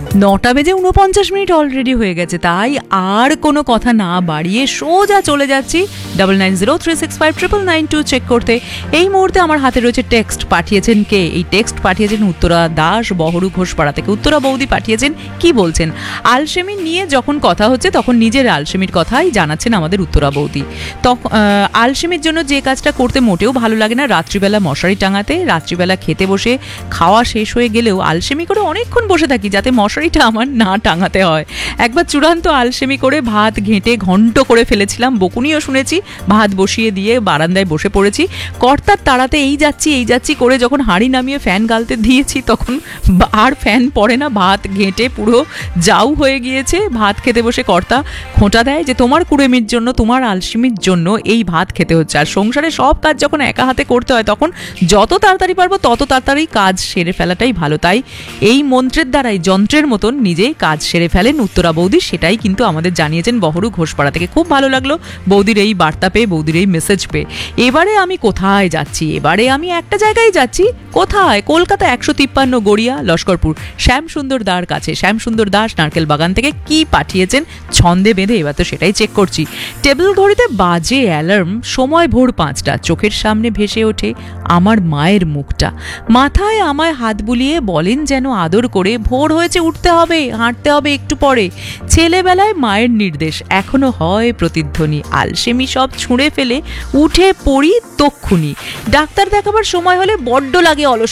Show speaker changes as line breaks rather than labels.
9:49 already হয়ে গেছে, তাই আর কোনো কথা না বাড়িয়ে সোজা চলে যাচ্ছি 9903659992 চেক করতে। এই মুহূর্তে আমার হাতে রয়েছে টেক্সট। পাঠিয়েছেন কে? এই টেক্সট পাঠিয়েছেন উত্তরা দাস বহরু ঘোষপাড়া থেকে। উত্তরা বৌদি পাঠিয়েছেন, কি বলছেন? আলসেমি নিয়ে যখন কথা হচ্ছে তখন নিজের আলসেমির কথাই জানাচ্ছেন আমাদের উত্তরা বৌদি। তখন আলসেমির জন্য যে কাজটা করতে মোটেও ভালো লাগে না, রাত্রিবেলা মশারি টাঙাতে। রাত্রিবেলা খেতে বসে খাওয়া শেষ হয়ে গেলেও আলসেমি করে অনেকক্ষণ বসে থাকি যাতে মশারিটা আমার না টাঙাতে হয়। একবার চূড়ান্ত আলসেমি করে ভাত ঘেঁটে ঘন্ট করে ফেলেছিলাম, বকুনিও শুনেছি। ভাত বসিয়ে দিয়ে বারান্দায় বসে পড়েছি, কর্তার তাড়াতে এই যাচ্ছি করে যখন হাঁড়ি নামিয়ে ফ্যান গালতে দিয়েছি তখন আর ফ্যান পড়ে না, ভাত ঘেঁটে পুরো জাউ হয়ে গিয়েছে। ভাত খেতে বসে কর্তা খোঁটা দেয় যে তোমার কুড়েমির জন্য, তোমার আলসেমির জন্য এই ভাত খেতে হচ্ছে। আর সংসারে সব কাজ যখন একা হাতে করতে হয় তখন যত তাড়াতাড়ি পারবো তত তাড়াতাড়ি কাজ সেরে ফেলাটাই ভালো। তাই এই মন্ত্রের দ্বারাই যন্ত্রের মতন নিজেই কাজ সেরে ফেলেন উত্তরা বৌদি, সেটাই কিন্তু আমাদের জানিয়েছেন বহরু ঘোষপাড়া থেকে। খুব ভালো লাগলো বৌদির এই বার্তা পেয়ে, বৌদির এই মেসেজ পেয়ে। এবারে আমি কোথায় যাচ্ছি? এবারে আমি একটা জায়গায় যাচ্ছি। কোথায়? কলকাতা 153 গড়িয়া লস্করপুর শ্যামসুন্দর দার কাছে। শ্যামসুন্দর দাস নারকেল বাগান থেকে কি পাঠিয়েছেন ছন্দে বেঁধে, এবার তো সেটাই চেক করছি। টেবিল ঘড়িতে বাজে অ্যালার্ম, সময় ভোর 5টা। চোখের সামনে ভেসে ওঠে আমার মায়ের মুখটা। মাথায় আমায় হাত বুলিয়ে বলেন যেন আদর করে, ভোর হয়েছে, উঠতে হবে, হাঁটতে হবে একটু পরে। ছেলেবেলায় মায়ের নির্দেশ এখনো হয় প্রতিধ্বনি। আলসেমি সব ছুঁড়ে ফেলে উঠে পড়ি তক্ষুনি। ডাক্তার দেখাবার সময় হলে বড্ড লাগে অলস